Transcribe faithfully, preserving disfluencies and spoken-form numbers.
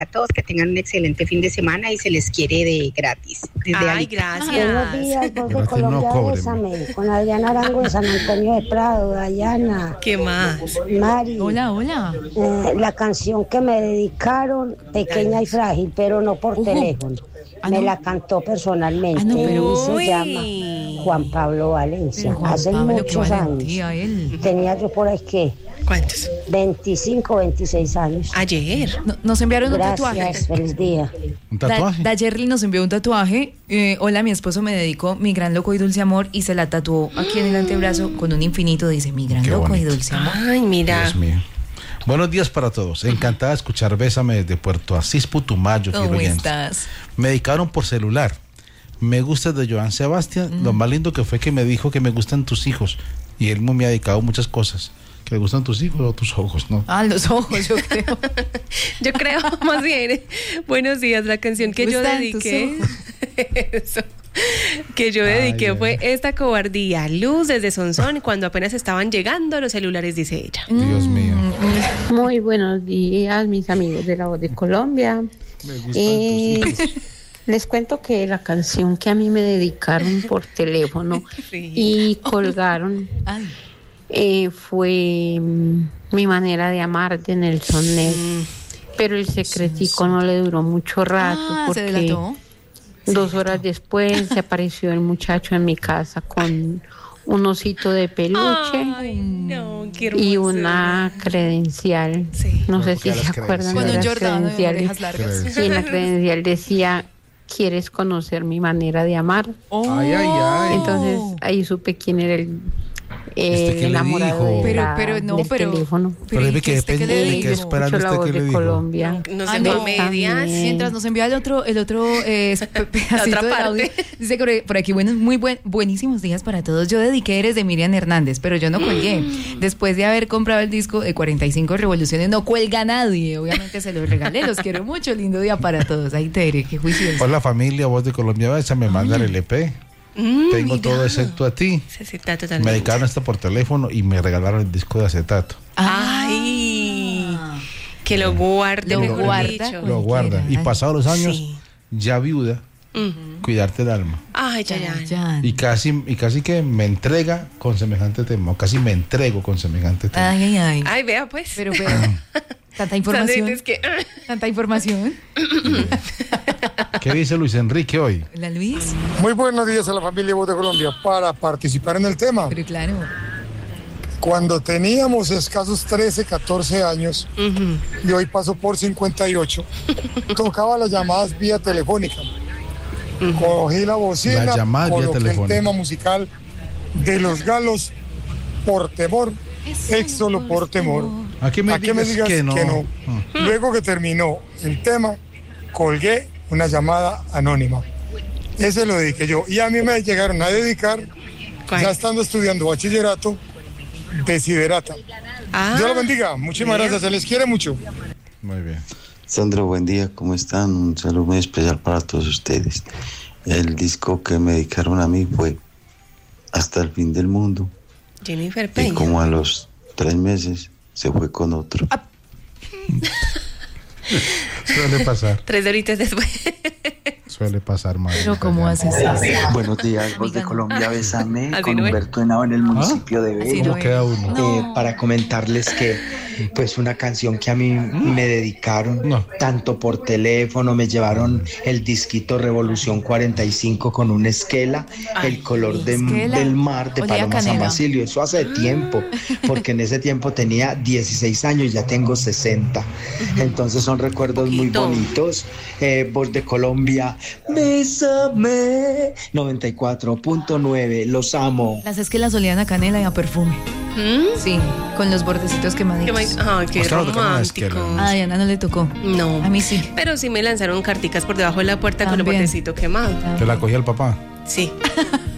a todos que tengan un excelente fin de semana y se les quiere de gratis. Desde Ay, ahorita. gracias. Buenos días, voz de Gracias, Colombia, no cobren. bésame. Con Adriana Arango de San Antonio de Prado, Dayana, ¿Qué más? Mari. Hola, hola. Eh, la canción que me dedicaron, Pequeña y Frágil, pero no por Ujú. teléfono. Ah, me ¿no? la cantó personalmente. Ah, no, pero- Y se llama Uy. Juan Pablo Valencia. Juan Hace Pablo, qué muchos valentía años. él. Tenía yo por ahí que ¿Cuántos? veinticinco, veintiséis años. Ayer. No- Nos enviaron un tatuaje. Gracias, feliz día. ¿Un tatuaje? Da- Dayerly nos envió un tatuaje. Eh, hola, mi esposo me dedicó mi gran loco y dulce amor y se la tatuó aquí en el antebrazo con un infinito. Dice mi gran Qué loco y bonito. dulce amor. Ay, mira. Dios mío. Buenos días para todos. Encantada de escuchar Bésame desde Puerto Asís, Putumayo. fiel ¿Cómo oyente. estás? Me dedicaron por celular. Me gusta de Joan Sebastián. Lo más lindo que fue que me dijo que me gustan tus hijos. Y él me ha dedicado muchas cosas. ¿Que le gustan tus hijos o tus ojos? No. Ah, los ojos, yo creo. Yo creo más bien. Buenos días, la canción que yo Gustan dediqué. Eso. Que yo Ay, dediqué ay. fue Esta cobardía. Luz desde Sonsón, cuando apenas estaban llegando los celulares, dice ella. Dios mío. Muy buenos días, mis amigos de la Voz de Colombia. Me gustan Eh, tus hijos. Les cuento que la canción que a mí me dedicaron por teléfono Sí. y colgaron Ay, eh, fue mm, Mi manera de amar de Nelson Ned. Pero el secretico no le duró mucho rato ah, se porque delató. dos horas después se apareció el muchacho en mi casa con un osito de peluche. Ay, no, qué Y hermosura. una credencial. Sí. No sé Porque si las se acuerdan Con de un las Jordano de credenciales. orejas largas. Sí, en la credencial decía, ¿quieres conocer mi manera de amar? Oh. Ay, ay, ay. Entonces ahí supe quién era el, eh, ¿Este qué le enamorado de dijo? Pero, la- pero no, del pero. teléfono. Pero ¿y debe qué que este qué depende le de Eh, qué yo dijo? esperando escucho la usted Voz que le de dijo. Colombia. No Ah, se no. me medias. También. Mientras nos envía el otro, el otro eh, pe- pedacito otra del parte. audio, dice que por aquí, buenos, muy buen, buenísimos días para todos. Yo dediqué Eres de Miriam Hernández, pero yo no colgué. Después de haber comprado el disco de cuarenta y cinco Revoluciones, no cuelga nadie. Obviamente se los regalé, los quiero mucho. Lindo día para todos. Ahí Tere, qué juicioso. Hola familia, Voz de Colombia, Besa, me manda el L P. Mm, Tengo mira. todo excepto a ti. Se cita Me totalmente. dedicaron esto por teléfono y me regalaron el disco de acetato. Ay, que lo guarde, Lo mejor guarda. dicho. Lo guarda. Y Ay. pasados los años, Sí. ya viuda, Ujú. cuidarte el alma. Ay, ya, ya. Ya. Y casi, y casi que me entrega con semejante tema, o casi me entrego con semejante tema. Ay, ay, ay. Ay, vea pues. Pero, pero, tanta información. Es que, Tanta información. ¿Qué dice Luis Enrique hoy? Hola, Luis. Muy buenos días a la familia Voz de Colombia. Para participar en el tema, Pero claro. cuando teníamos escasos trece, catorce años, ujú. y hoy paso por cincuenta y ocho, tocaba las llamadas vía telefónica. Cogí la bocina, Las llamadas vía coloqué el telefónica. tema musical de Los Galos, Por Temor, es solo por temor. ¿A qué me ¿A qué me digas digas que no? Ah. Luego que terminó el tema, colgué una llamada anónima. Ese lo dediqué yo. Y a mí me llegaron a dedicar, ¿Cuál? ya estando estudiando bachillerato, Desiderata. Ah, Dios lo bendiga. Muchísimas bien. gracias. Se les quiere mucho. Muy bien. Sandro, buen día, ¿cómo están? Un saludo muy especial para todos ustedes. El disco que me dedicaron a mí fue Hasta el fin del mundo. Jennifer Y Peña. como a los tres meses se fue con otro. Suele pasar, Tres horitas después. suele pasar mal. Pero, ¿cómo haces eso? Buenos días, Voz de Amiga, Colombia, Bésame, Así con no es. Humberto Henao en el municipio de Así Belo. no ¿Cómo queda uno? No. Eh, para comentarles que pues una canción que a mí me dedicaron No. tanto por teléfono, me llevaron el disquito Revolución cuarenta y cinco con una esquela, el color de- esquela. del mar de Olía a Paloma San canela. Basilio, eso hace tiempo, porque en ese tiempo tenía dieciséis años y ya tengo sesenta, entonces son recuerdos muy Poquito. bonitos. eh, Voz de Colombia, Bésame, noventa y cuatro punto nueve, los amo. Las esquelas olían a canela y a perfume. ¿Mm? Sí, con los bordecitos Qué quemaditos. ma- Ay, qué Usted no tocaba una romántico. esquela. A Diana no le tocó. No. A mí sí. Pero sí me lanzaron carticas por debajo de la puerta con el También. botecito quemado. ¿Te la cogía el papá? Sí.